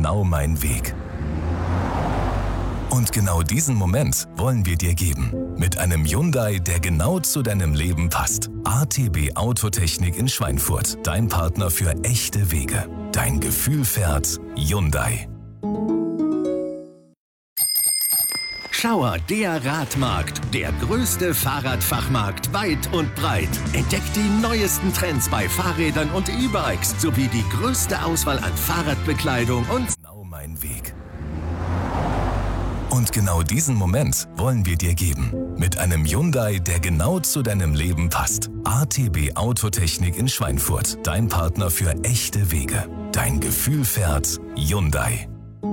genau mein Weg. Und genau diesen Moment wollen wir dir geben. Mit einem Hyundai, der genau zu deinem Leben passt. ATB Autotechnik in Schweinfurt. Dein Partner für echte Wege. Dein Gefühl fährt Hyundai. Schauer, der Radmarkt. Der größte Fahrradfachmarkt weit und breit. Entdeckt die neuesten Trends bei Fahrrädern und E-Bikes sowie die größte Auswahl an Fahrradbekleidung und Genau mein Weg. Und genau diesen Moment wollen wir dir geben. Mit einem Hyundai, der genau zu deinem Leben passt. ATB Autotechnik in Schweinfurt. Dein Partner für echte Wege. Dein Gefühl fährt Hyundai.